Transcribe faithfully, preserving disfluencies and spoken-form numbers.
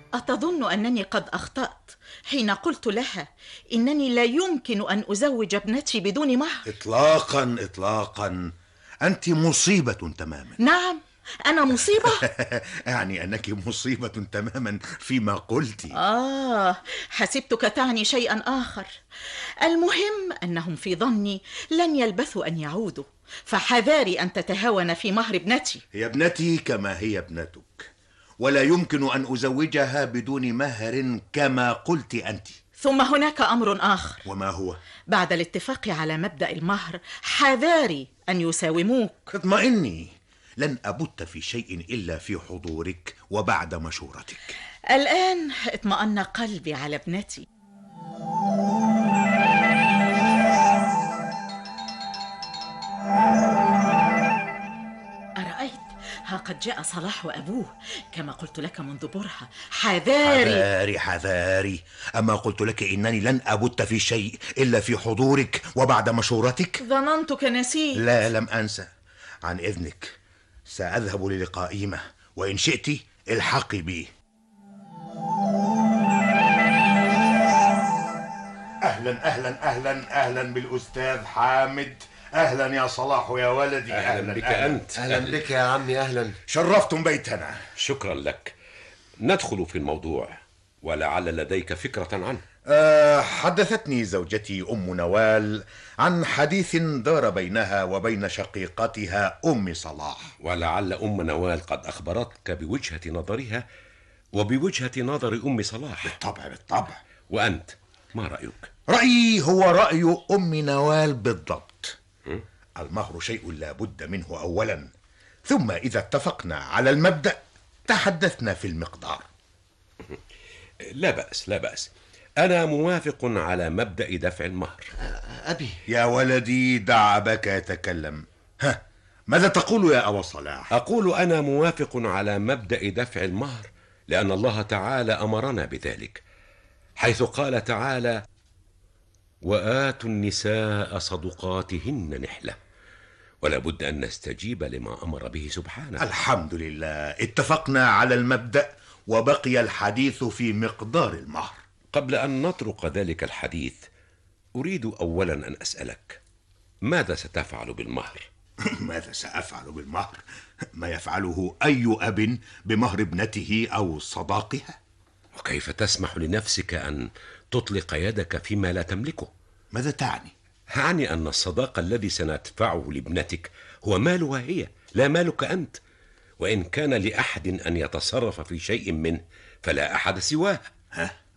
أتظن أنني قد أخطأت حين قلت لها إنني لا يمكن أن أزوج ابنتي بدون مهر؟ إطلاقا إطلاقا، أنت مصيبة تماما. نعم، أنا مصيبة؟ يعني أنك مصيبة تماما فيما قلت. آه، حسبتك تعني شيئا آخر. المهم أنهم في ظني لن يلبثوا أن يعودوا، فحذاري أن تتهاون في مهر ابنتي. هي ابنتي كما هي ابنتك، ولا يمكن أن أزوجها بدون مهر كما قلت أنت. ثم هناك أمر آخر. وما هو؟ بعد الاتفاق على مبدأ المهر حذاري أن يساوموك. اطمئني، لن أبت في شيء إلا في حضورك وبعد مشورتك. الآن اطمأن قلبي على ابنتي. أرأيت؟ ها قد جاء صلاح وأبوه كما قلت لك منذ برهة. حذاري حذاري حذاري، أما قلت لك إنني لن أبت في شيء إلا في حضورك وبعد مشورتك. ظننتك نسيت. لا، لم أنسى. عن إذنك سأذهب للقائمة، وإن شئت الحقي بي. أهلا أهلا أهلا أهلا بالأستاذ حامد. أهلا يا صلاح يا ولدي. أهلا, أهلا بك أهلا. أنت أهلا بك يا عمي. أهلا، شرفتم بيتنا. شكرا لك. ندخل في الموضوع، ولعل لديك فكرة عنه. أه حدثتني زوجتي أم نوال عن حديث دار بينها وبين شقيقتها أم صلاح. ولعل أم نوال قد أخبرتك بوجهة نظرها وبوجهة نظر أم صلاح. بالطبع بالطبع. وأنت ما رأيك؟ رأيي هو رأي أم نوال بالضبط. المهر شيء لا بد منه أولا، ثم إذا اتفقنا على المبدأ تحدثنا في المقدار. لا بأس لا بأس، أنا موافق على مبدأ دفع المهر. أبي يا ولدي دع أباك يتكلم. ها، ماذا تقول يا أبا صلاح؟ أقول أنا موافق على مبدأ دفع المهر، لأن الله تعالى أمرنا بذلك، حيث قال تعالى: وآتوا النساء صدقاتهن نحلة. ولا بد أن نستجيب لما أمر به سبحانه. الحمد لله، اتفقنا على المبدأ وبقي الحديث في مقدار المهر. قبل أن نطرق ذلك الحديث، أريد أولا أن أسألك: ماذا ستفعل بالمهر؟ ماذا سأفعل بالمهر؟ ما يفعله أي أب بمهر ابنته أو صداقها. وكيف تسمح لنفسك أن تطلق يدك فيما لا تملكه؟ ماذا تعني؟ أعني أن الصداق الذي سندفعه لابنتك هو مالها هي، لا مالك أنت، وإن كان لأحد أن يتصرف في شيء منه فلا أحد سواه. ها؟